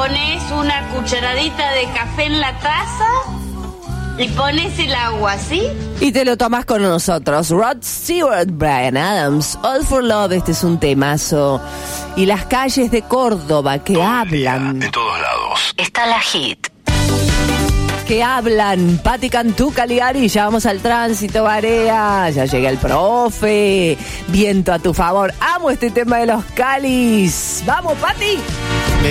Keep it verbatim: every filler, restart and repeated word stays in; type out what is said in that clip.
pones una cucharadita de café en la taza y pones el agua, ¿sí? Y te lo tomas con nosotros. Rod Stewart, Bryan Adams, All for Love, este es un temazo. Y las calles de Córdoba que Todo hablan. De todos lados. Está la hit. Que hablan. Pati Cantú, Caligari, ya vamos al tránsito, Barea. Ya llega el profe. Viento a tu favor. Amo este tema de los Calis. ¡Vamos, Pati!